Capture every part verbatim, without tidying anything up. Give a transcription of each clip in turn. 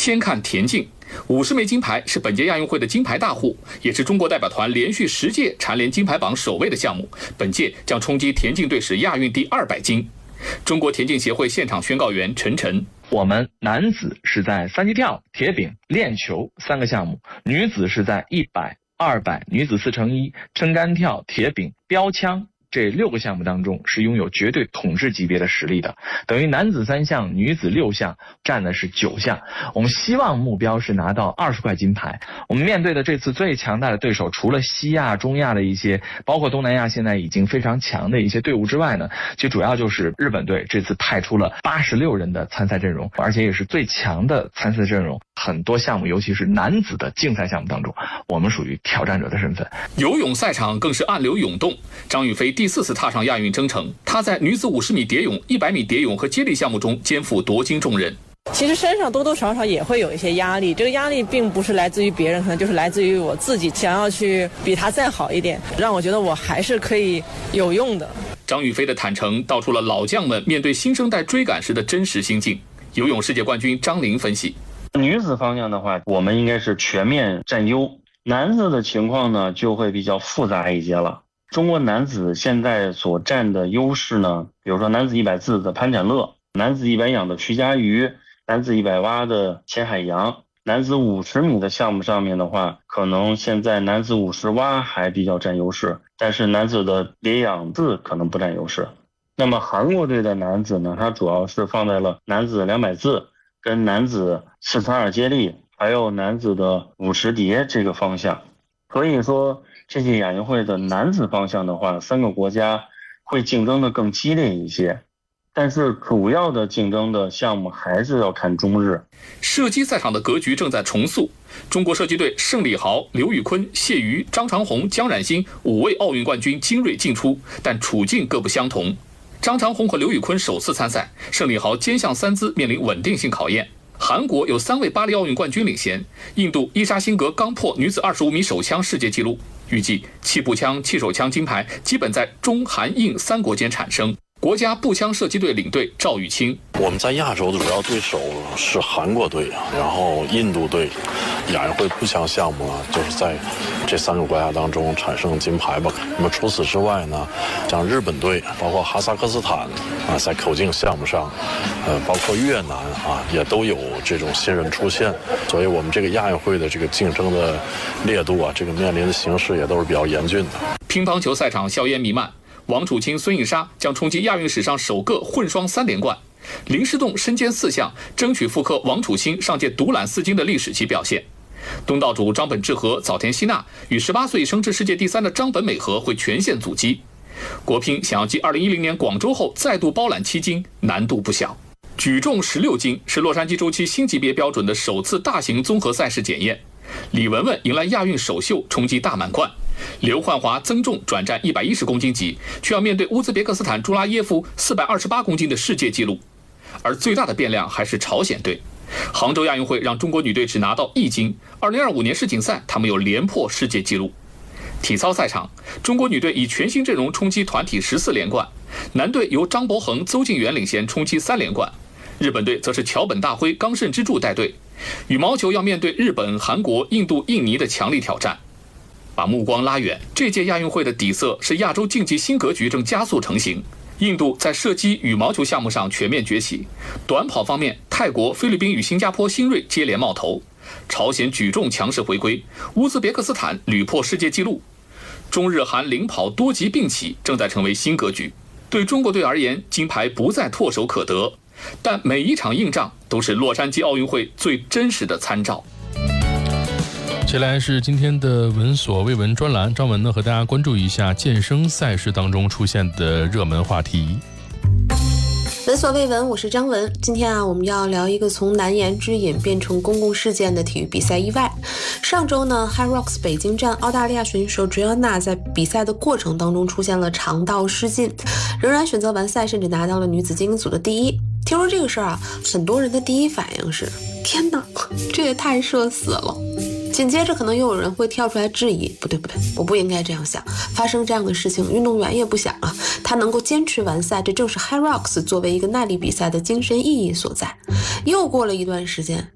先看田径，五十枚金牌是本届亚运会的金牌大户，也是中国代表团连续十届蝉联金牌榜首位的项目。本届将冲击田径队史亚运第二百金。中国田径协会现场宣告员陈晨： 我们男子是在三级跳、铁饼、链球三个项目，女子是在一百、二百、女子四乘一、撑杆跳、铁饼、标枪这六个项目当中是拥有绝对统治级别的实力的，等于男子三项，女子六项，占的是九项。我们希望目标是拿到二十块金牌。我们面对的这次最强大的对手，除了西亚、中亚的一些，包括东南亚现在已经非常强的一些队伍之外呢，其实主要就是日本队这次派出了八十六人的参赛阵容，而且也是最强的参赛阵容。很多项目，尤其是男子的竞赛项目当中，我们属于挑战者的身份。 游泳赛场更是暗流涌动，张雨霏第四次踏上亚运征程，她在女子五十米蝶泳、一百米蝶泳和接力项目中肩负夺金重任。 其实身上多多少少也会有一些压力，这个压力并不是来自于别人，可能就是来自于我自己，想要去比他再好一点，让我觉得我还是可以有用的。 张雨霏的坦诚道出了老将们面对新生代追赶时的真实心境。游泳世界冠军张琳分析： 女子方向的话，我们应该是全面占优，男子的情况呢就会比较复杂一些了。中国男子现在所占的优势呢，比如说男子一百自的潘展乐，男子一百仰的徐嘉余，男子一百蛙的钱海洋，男子五十米的项目上面的话，可能现在男子五十蛙还比较占优势，但是男子的蝶仰自可能不占优势。那么韩国队的男子呢，它主要是放在了男子两百自跟男子四乘二接力，还有男子的五十蝶这个方向。所以说这届亚运会的男子方向的话，三个国家会竞争的更激烈一些，但是主要的竞争的项目还是要看中日。 射击赛场的格局正在重塑，中国射击队盛礼豪、刘宇坤、谢瑜、张长虹、姜冉星五位奥运冠军精锐尽出，但处境各不相同。张长虹和刘宇坤首次参赛，盛礼豪肩项三姿面临稳定性考验。韩国有三位巴黎奥运冠军领衔，印度伊莎辛格刚破女子二十五米手枪世界纪录。预计气步枪、气手枪金牌基本在中韩印三国间产生。国家步枪射击队领队赵玉清： 我们在亚洲的主要对手是韩国队，然后印度队。亚运会步枪项目呢，就是在这三个国家当中产生金牌吧。那么除此之外呢，像日本队，包括哈萨克斯坦啊，在口径项目上，呃，包括越南啊，也都有这种新人出现。所以我们这个亚运会的这个竞争的烈度啊，这个面临的形势也都是比较严峻的。 乒乓球赛场硝烟弥漫，王楚钦、孙颖莎将冲击亚运史上首个混双三连冠。林诗栋身兼四项，争取复刻王楚钦上届独揽四金的历史级表现。东道主张本智和、早田希娜与十八岁升至世界第三的张本美和会全线阻击。国乒想要继二零一零年广州后再度包揽七金，难度不小。举重十六斤是洛杉矶周期新级别标准的首次大型综合赛事检验。李雯雯迎来亚运首秀，冲击大满贯。刘焕华增重转战一百一十公斤级，却要面对乌兹别克斯坦朱拉耶夫四百二十八公斤的世界纪录。而最大的变量还是朝鲜队。杭州亚运会让中国女队只拿到一金，二零二五年世锦赛他们又连破世界纪录。体操赛场，中国女队以全新阵容冲击团体十四连冠，男队由张伯恒、邹敬园领衔冲击三连冠，日本队则是桥本大辉、冈慎之助带队。羽毛球要面对日本、韩国、印度、印尼的强力挑战。把目光拉远，这届亚运会的底色是亚洲竞技新格局正加速成型。印度在射击、羽毛球项目上全面崛起，短跑方面，泰国、菲律宾与新加坡新锐接连冒头，朝鲜举重强势回归，乌兹别克斯坦屡破世界纪录，中日韩领跑多极并起，正在成为新格局。对中国队而言，金牌不再唾手可得，但每一场硬仗都是洛杉矶奥运会最真实的参照。 接下来是今天的闻所未闻专栏，张文呢和大家关注一下健身赛事当中出现的热门话题。 闻所未闻，我是张文。今天啊，我们要聊一个从难言之隐变成公共事件的体育比赛意外。上周呢 ，Hyrox 北京站澳大利亚选手 Joanna 在比赛的过程当中出现了肠道失禁，仍然选择完赛，甚至拿到了女子精英组的第一。听说这个事儿啊，很多人的第一反应是：天哪，这也太社死了。紧接着可能又有人会跳出来质疑，不对不对，我不应该这样想，发生这样的事情运动员也不想啊，他能够坚持完赛，这正是 Hyrox 作为一个耐力比赛的精神意义所在。又过了一段时间，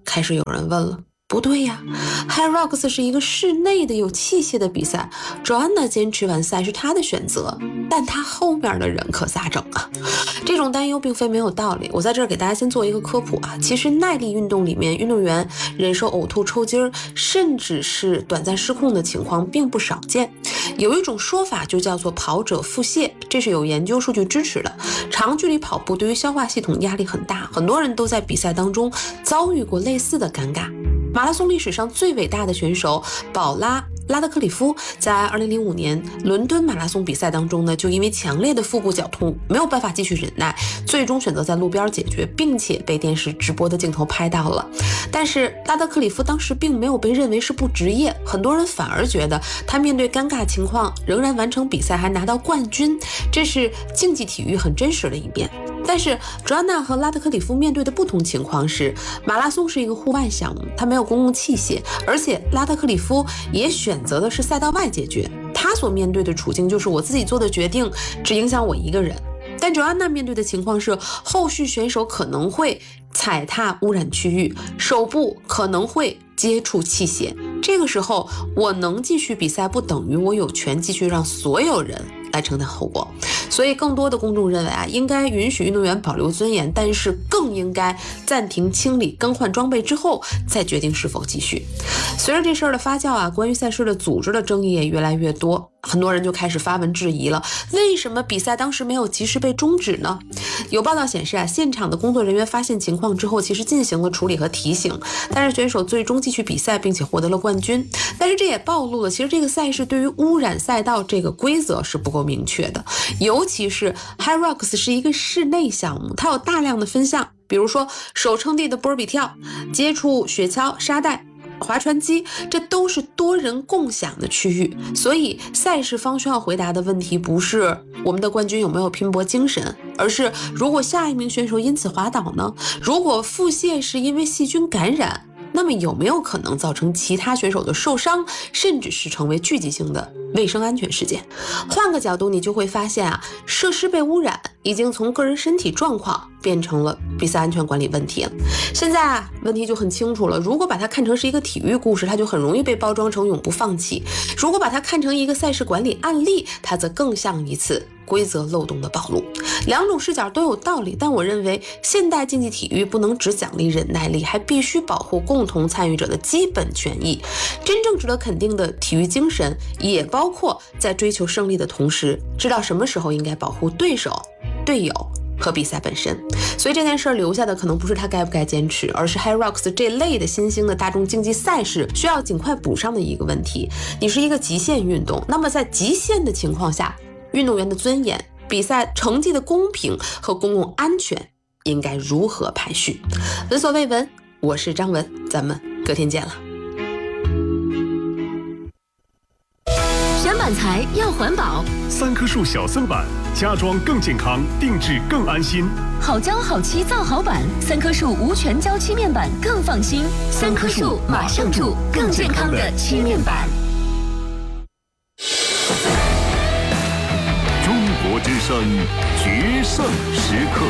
开始有人问了，不对呀 ，Hyrox 是一个室内的有器械的比赛 ，Joanna 坚持完赛是她的选择，但她后面的人可咋整啊？这种担忧并非没有道理，我在这儿给大家先做一个科普啊。其实耐力运动里面，运动员忍受呕吐、抽筋儿，甚至是短暂失控的情况并不少见。有一种说法就叫做跑者腹泻，这是有研究数据支持的。长距离跑步对于消化系统压力很大，很多人都在比赛当中遭遇过类似的尴尬。马拉松历史上最伟大的选手保拉拉德克里夫在二零零五年伦敦马拉松比赛当中呢，就因为强烈的腹部绞痛没有办法继续忍耐，最终选择在路边解决，并且被电视直播的镜头拍到了。但是拉德克里夫当时并没有被认为是不职业，很多人反而觉得他面对尴尬情况仍然完成比赛，还拿到冠军，这是竞技体育很真实的一面。但是 Joanna 和拉德克里夫面对的不同情况是，马拉松是一个户外项目，它没有公共器械，而且拉德克里夫也选择的是赛道外解决，他所面对的处境就是我自己做的决定只影响我一个人。但 Joanna 面对的情况是，后续选手可能会踩踏污染区域，手部可能会接触器械，这个时候我能继续比赛，不等于我有权继续让所有人来承担后果。所以更多的公众认为啊，应该允许运动员保留尊严，但是更应该暂停清理、更换装备之后再决定是否继续。随着这事儿的发酵啊，关于赛事的组织的争议也越来越多，很多人就开始发文质疑了，为什么比赛当时没有及时被终止呢？有报道显示啊，现场的工作人员发现情况之后，其实进行了处理和提醒，但是选手最终继续比赛，并且获得了冠军。但是这也暴露了，其实这个赛事对于污染赛道这个规则是不够明确的，尤其是 Hyrox 是一个室内项目，它有大量的分项，比如说手撑地的波尔比跳、接触雪橇、沙袋、划船机，这都是多人共享的区域，所以赛事方需要回答的问题不是我们的冠军有没有拼搏精神，而是如果下一名选手因此滑倒呢？如果腹泻是因为细菌感染，那么有没有可能造成其他选手的受伤，甚至是成为聚集性的卫生安全事件？换个角度，你就会发现啊，设施被污染已经从个人身体状况变成了比赛安全管理问题了。现在啊，问题就很清楚了。如果把它看成是一个体育故事，它就很容易被包装成永不放弃；如果把它看成一个赛事管理案例，它则更像一次规则漏洞的暴露。两种视角都有道理，但我认为现代竞技体育不能只奖励忍耐力，还必须保护共同参与者的基本权益。真正值得肯定的体育精神，也包括在追求胜利的同时，知道什么时候应该保护对手、队友和比赛本身。所以这件事留下的可能不是他该不该坚持，而是 Hyrox 这类的新兴的大众竞技赛事需要尽快补上的一个问题。你是一个极限运动，那么在极限的情况下，运动员的尊严、比赛成绩的公平和公共安全应该如何排序？闻所未闻，我是张文，咱们隔天见了。 选板材要环保， 三棵树小色板，家装更健康，定制更安心。 好胶好漆造好板，三棵树无全胶漆面板更放心。三棵树马上住，更健康的漆面板。 中国之声决胜时刻。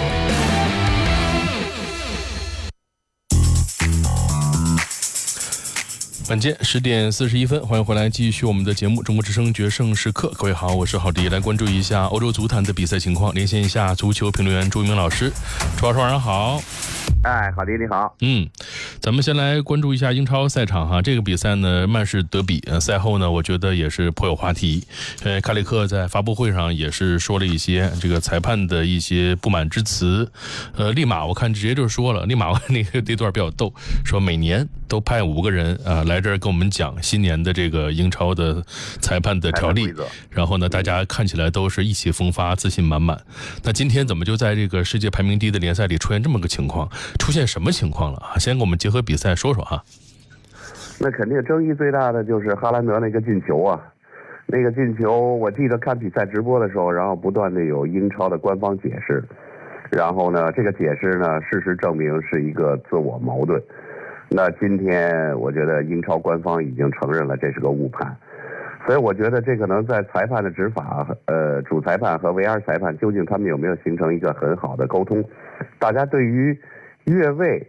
晚间十点四十一分，欢迎回来继续我们的节目《中国之声决胜时刻》。各位好，我是郝迪，来关注一下欧洲足坛的比赛情况，连线一下足球评论员朱一鸣老师。朱老师晚上好。 哎，郝迪你好。 嗯，咱们先来关注一下英超赛场哈。这个比赛呢，曼市德比，呃，赛后呢，我觉得也是颇有话题。呃，卡里克在发布会上也是说了一些这个裁判的一些不满之词。呃，立马我看直接就说了，立马那个这段比较逗，说每年都派五个人啊、呃、来这儿跟我们讲新年的这个英超的裁判的条例，然后呢，大家看起来都是意气风发、自信满满。那今天怎么就在这个世界排名低的联赛里出现这么个情况？出现什么情况了啊？先给我们结合比赛说说哈。 那肯定争议最大的就是哈兰德那个进球啊，那个进球，我记得看比赛直播的时候，然后不断的有英超的官方解释，然后呢，这个解释呢，事实证明是一个自我矛盾。那今天我觉得英超官方已经承认了这是个误判，所以我觉得这可能在裁判的执法，呃，主裁判和 V R 裁判究竟他们有没有形成一个很好的沟通？大家对于越位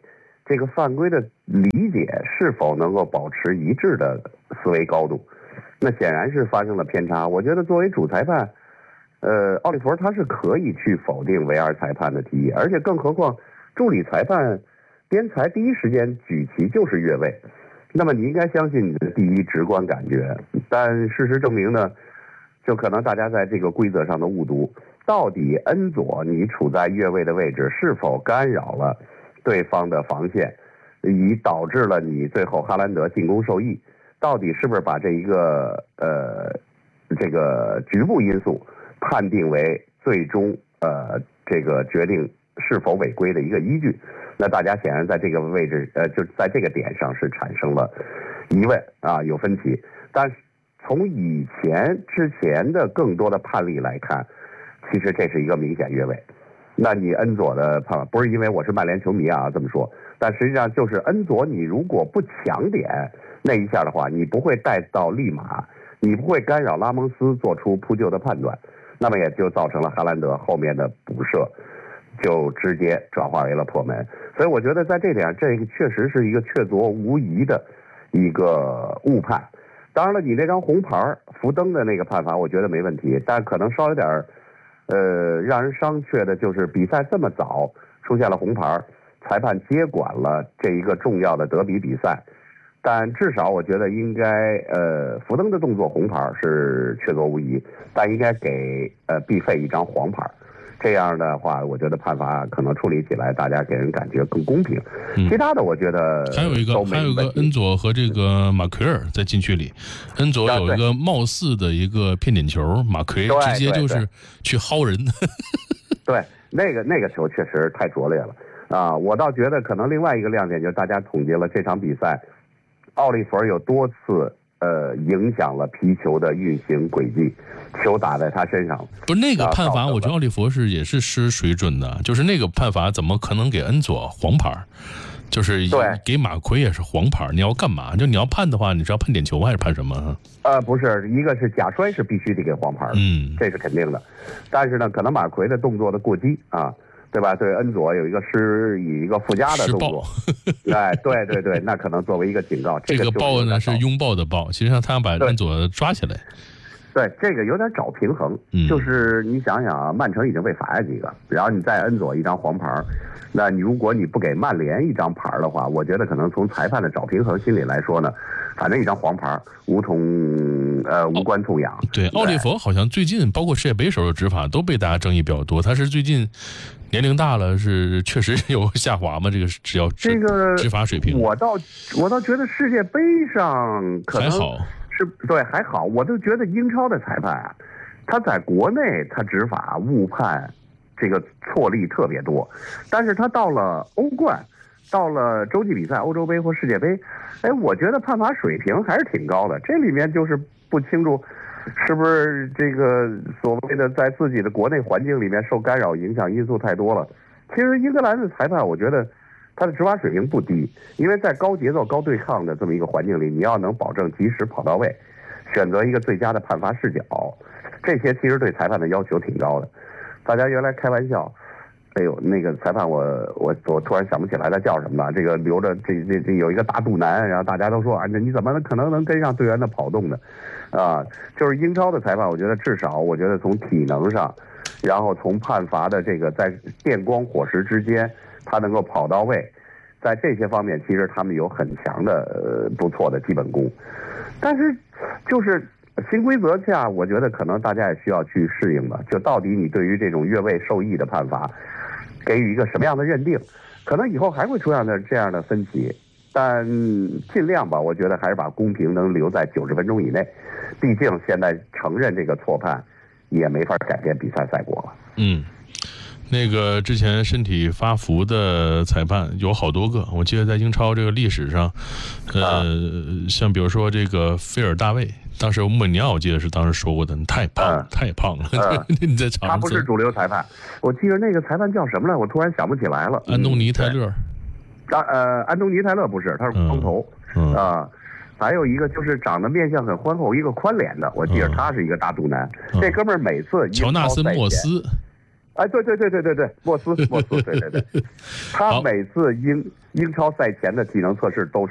这个犯规的理解是否能够保持一致的思维高度。那显然是发生了偏差。我觉得作为主裁判，呃，奥利弗他是可以去否定 V R 裁判的提议，而且更何况助理裁判边裁第一时间举旗就是越位，那么你应该相信你的第一直观感觉。但事实证明呢，就可能大家在这个规则上的误读，到底恩佐你处在越位的位置是否干扰了对方的防线，以导致了你最后哈兰德进攻受益，到底是不是把这一个呃这个局部因素判定为最终呃这个决定是否违规的一个依据？那大家显然在这个位置呃就在这个点上是产生了疑问啊，有分歧。但是从以前之前的更多的判例来看，其实这是一个明显越位。那你恩佐的判罚不是因为我是曼联球迷啊这么说，但实际上就是恩佐你如果不抢点那一下的话，你不会带到利马，你不会干扰拉蒙斯做出扑救的判断，那么也就造成了哈兰德后面的补射就直接转化为了破门。所以我觉得在这点上，这个确实是一个确凿无疑的一个误判。当然了，你那张红牌福登的那个判罚我觉得没问题，但可能稍有点呃让人商榷的就是比赛这么早出现了红牌，裁判接管了这一个重要的德比比赛。但至少我觉得应该呃福登的动作红牌是确凿无疑，但应该给呃毕费一张黄牌。这样的话，我觉得判罚可能处理起来，大家给人感觉更公平。嗯、其他的，我觉得还有一个，还有一个恩佐和这个马奎尔在禁区里，恩佐有一个貌似的一个骗点球，马奎直接就是去薅人。 对，那个那个球确实太拙劣了啊！我倒觉得可能另外一个亮点就是大家统计了这场比赛，奥利弗有多次。呃，影响了皮球的运行轨迹，球打在他身上。 不是那个判罚，我觉得奥利弗是也是失水准的，就是那个判罚怎么可能给恩佐黄牌？就是给马奎也是黄牌，你要干嘛？就你要判的话，你是要判点球还是判什么？ 呃，不是，一个是假摔是必须得给黄牌， 嗯， 这是肯定的。但是呢，可能马奎的动作的过激啊。对吧？对恩佐有一个施以一个附加的动作，哎，对对对，那可能作为一个警告。 这个抱呢是拥抱的抱，其实上他要把恩佐抓起来。 对，这个有点找平衡， 嗯、 就是你想想啊，曼城已经被罚下几个，然后你再恩佐一张黄牌，那你如果你不给曼联一张牌的话，我觉得可能从裁判的找平衡心理来说呢，反正一张黄牌无从呃无关痛痒。 对，奥利弗好像最近包括世界杯时候的执法都被大家争议比较多，他是最近年龄大了，是确实有下滑吗？这个只要这个执法水平， 我倒我倒觉得世界杯上可能还好。 是对还好，我就觉得英超的裁判啊，他在国内他执法误判这个错例特别多，但是他到了欧冠，到了洲际比赛、欧洲杯或世界杯，哎，我觉得判罚水平还是挺高的。这里面就是不清楚是不是这个所谓的在自己的国内环境里面受干扰影响因素太多了。其实英格兰的裁判，我觉得他的执法水平不低，因为在高节奏、高对抗的这么一个环境里，你要能保证及时跑到位，选择一个最佳的判罚视角，这些其实对裁判的要求挺高的。大家原来开玩笑，哎呦，那个裁判我我我突然想不起来他叫什么了。这个留着这这这有一个大肚腩，然后大家都说啊，你怎么可能能跟上队员的跑动呢？啊，就是英超的裁判，我觉得至少我觉得从体能上，然后从判罚的这个在电光火石之间。他能够跑到位，在这些方面，其实他们有很强的、呃、不错的基本功。但是，就是新规则下，我觉得可能大家也需要去适应吧。就到底你对于这种越位受益的判罚，给予一个什么样的认定？可能以后还会出现的这样的分歧，但尽量吧，我觉得还是把公平能留在九十分钟以内。毕竟现在承认这个错判，也没法改变比赛赛果了。 嗯。那个之前身体发福的裁判有好多个，我记得在英超这个历史上，呃，啊、像比如说这个菲尔大卫，当时穆里尼奥我记得是当时说过的，你太胖了，啊、太胖了，啊、你在场上。 他不是主流裁判，我记得那个裁判叫什么来，我突然想不起来了。 安东尼泰勒。 啊呃，安东尼泰勒不是，他是光头、 嗯嗯、 啊。还有一个就是长得面相很宽厚，一个宽脸的，我记得他是一个大肚腩。嗯、这哥们儿每次乔纳森莫斯。 哎，对对对对对对，莫斯莫斯，对对对，他每次英英超赛前的体能测试都